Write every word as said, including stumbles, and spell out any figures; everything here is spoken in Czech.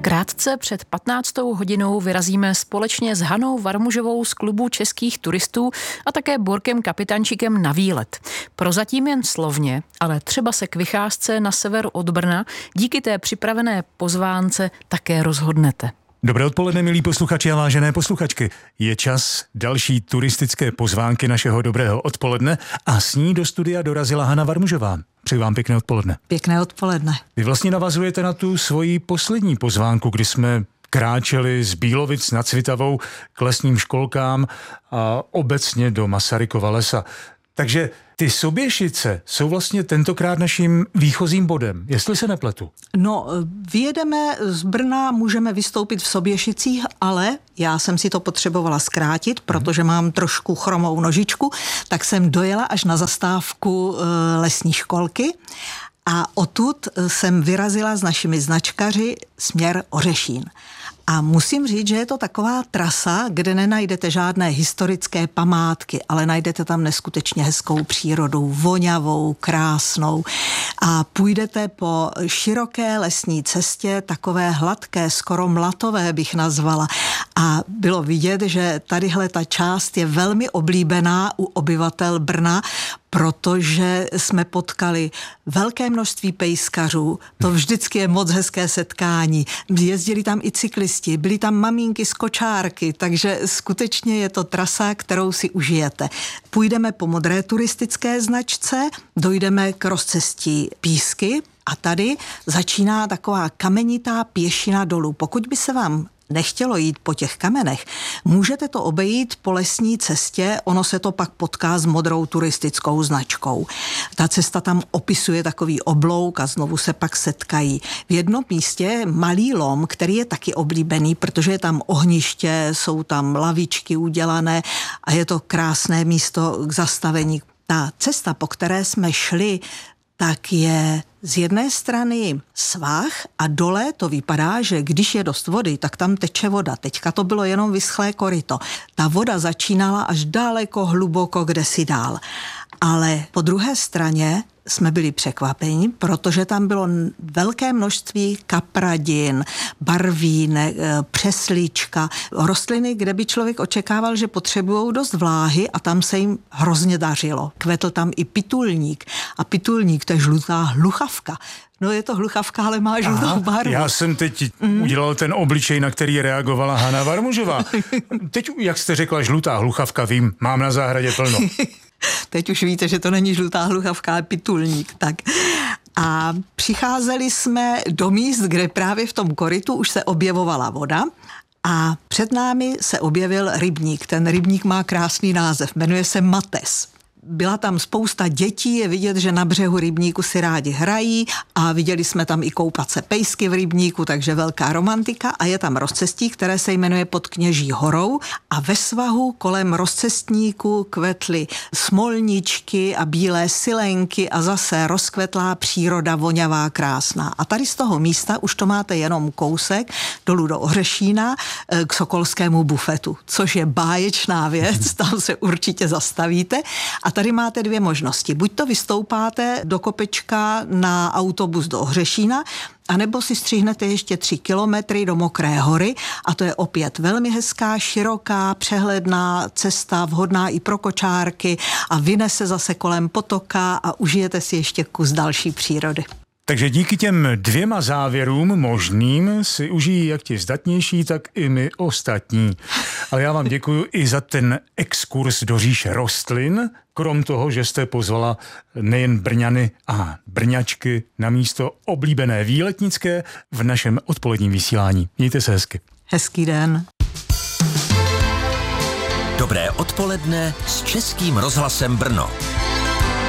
Krátce před patnáctou hodinou vyrazíme společně s Hanou Varmužovou z klubu českých turistů a také Borkem Kapitančíkem na výlet. Prozatím jen slovně, ale třeba se k vycházce na sever od Brna díky té připravené pozvánce také rozhodnete. Dobré odpoledne, milí posluchači a vážené posluchačky. Je čas další turistické pozvánky našeho dobrého odpoledne a s ní do studia dorazila Hana Varmužová. Přeji vám pěkné odpoledne. Pěkné odpoledne. Vy vlastně navazujete na tu svoji poslední pozvánku, kdy jsme kráčeli z Bílovic nad Svitavou k lesním školkám a obecně do Masarykova lesa. Takže ty Soběšice jsou vlastně tentokrát naším výchozím bodem, jestli se nepletu. No, vyjedeme z Brna, můžeme vystoupit v Soběšicích, ale já jsem si to potřebovala zkrátit, protože mám trošku chromou nožičku, tak jsem dojela až na zastávku e, lesní školky a odtud jsem vyrazila s našimi značkaři směr Ořešín. A musím říct, že je to taková trasa, kde nenajdete žádné historické památky, ale najdete tam neskutečně hezkou přírodu, vonavou, krásnou. A půjdete po široké lesní cestě, takové hladké, skoro mlatové bych nazvala. A bylo vidět, že tadyhle ta část je velmi oblíbená u obyvatel Brna, protože jsme potkali velké množství pejskařů. To vždycky je moc hezké setkání. Jezdili tam i cyklisti, byly tam mamínky z kočárky, takže skutečně je to trasa, kterou si užijete. Půjdeme po modré turistické značce, dojdeme k rozcestí Písky a tady začíná taková kamenitá pěšina dolů. Pokud by se vám nechtělo jít po těch kamenech, můžete to obejít po lesní cestě, ono se to pak potká s modrou turistickou značkou. Ta cesta tam opisuje takový oblouk a znovu se pak setkají. V jednom místě je malý lom, který je taky oblíbený, protože je tam ohniště, jsou tam lavičky udělané a je to krásné místo k zastavení. Ta cesta, po které jsme šli, tak je z jedné strany svah a dole to vypadá, že když je dost vody, tak tam teče voda. Teďka to bylo jenom vyschlé koryto. Ta voda začínala až daleko hluboko kdesi dál. Ale po druhé straně jsme byli překvapeni, protože tam bylo velké množství kapradin, barvínek, přeslíčka, rostliny, kde by člověk očekával, že potřebují dost vláhy a tam se jim hrozně dařilo. Kvetl tam i pitulník a pitulník, to je žlutá hluchavka. No je to hluchavka, ale má žlutou Aha, barvu. Já jsem teď mm. udělal ten obličej, na který reagovala Hana Varmužová. Teď, jak jste řekla, žlutá hluchavka, vím, mám na zahradě plno. Teď už víte, že to není žlutá hluchavka, ale pitulník. Tak. A přicházeli jsme do míst, kde právě v tom korytu už se objevovala voda a před námi se objevil rybník. Ten rybník má krásný název, jmenuje se Mates. Byla tam spousta dětí, je vidět, že na břehu rybníku si rádi hrají a viděli jsme tam i koupat se pejsky v rybníku, takže velká romantika a je tam rozcestí, které se jmenuje Pod Kněží horou a ve svahu kolem rozcestníku kvetly smolničky a bílé silenky a zase rozkvetlá příroda vonavá, krásná. A tady z toho místa už to máte jenom kousek dolů do Ořešína k Sokolskému bufetu, což je báječná věc, tam se určitě zastavíte. A tady máte dvě možnosti. Buď to vystoupáte do kopečka na autobus do Ohřešína, anebo si střihnete ještě tři kilometry do Mokré hory a to je opět velmi hezká, široká, přehledná cesta, vhodná i pro kočárky a vynese zase kolem potoka a užijete si ještě kus další přírody. Takže díky těm dvěma závěrům možným si užijí jak ti zdatnější, tak i my ostatní. Ale já vám děkuji i za ten exkurs do říše rostlin, krom toho, že jste pozvala nejen Brňany a Brňačky na místo oblíbené výletnické v našem odpoledním vysílání. Mějte se hezky. Hezký den. Dobré odpoledne s Českým rozhlasem Brno.